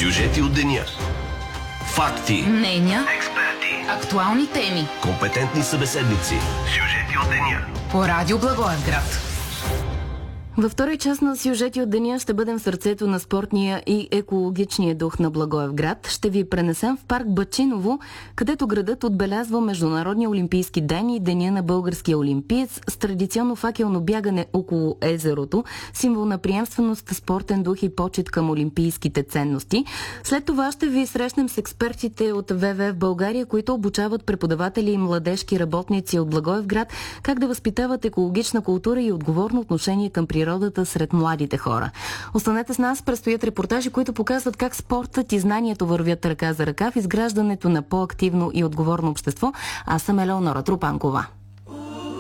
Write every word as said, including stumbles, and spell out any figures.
Сюжети от деня. Факти. Мнения. Експерти. Актуални теми. Компетентни събеседници. Сюжети от деня. По Радио Благоевград. Във втори част на Сюжети от деня ще бъдем в сърцето на спортния и екологичния дух на Благоевград. Ще ви пренесем в парк Бачиново, където градът отбелязва Международния олимпийски ден и Деня на българския олимпиец с традиционно факелно бягане около езерото, символ на приемственост, спортен дух и почет към олимпийските ценности. След това ще ви срещнем с експертите от ВВФ в България, които обучават преподаватели и младежки работници от Благоевград как да възпитават екологична култура и отговорно отношение към природата природата сред младите хора. Останете с нас, предстоят репортажи, които показват как спортът и знанието вървят ръка за ръка в изграждането на по-активно и отговорно общество. Аз съм Елеонора Трупанкова.